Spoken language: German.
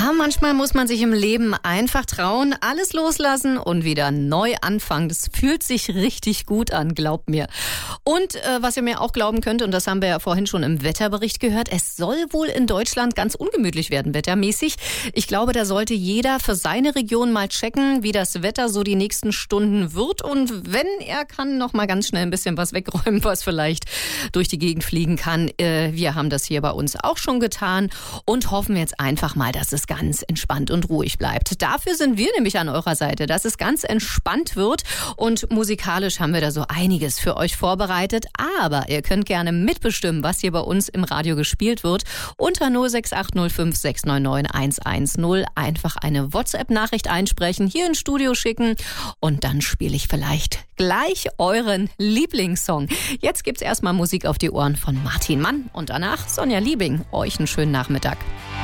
Ja, manchmal muss man sich im Leben einfach trauen, alles loslassen und wieder neu anfangen. Das fühlt sich richtig gut an, glaubt mir. Und was ihr mir auch glauben könnt, und das haben wir ja vorhin schon im Wetterbericht gehört, es soll wohl in Deutschland ganz ungemütlich werden, wettermäßig. Ich glaube, da sollte jeder für seine Region mal checken, wie das Wetter so die nächsten Stunden wird. Und wenn er kann, noch mal ganz schnell ein bisschen was wegräumen, was vielleicht durch die Gegend fliegen kann. Wir haben das hier bei uns auch schon getan und hoffen jetzt einfach mal, dass es ganz entspannt und ruhig bleibt. Dafür sind wir nämlich an eurer Seite, dass es ganz entspannt wird, und musikalisch haben wir da so einiges für euch vorbereitet, aber ihr könnt gerne mitbestimmen, was hier bei uns im Radio gespielt wird. Unter 06805 699 110 einfach eine WhatsApp-Nachricht einsprechen, hier ins Studio schicken und dann spiele ich vielleicht gleich euren Lieblingssong. Jetzt gibt's erstmal Musik auf die Ohren von Martin Mann und danach Sonja Liebing. Euch einen schönen Nachmittag.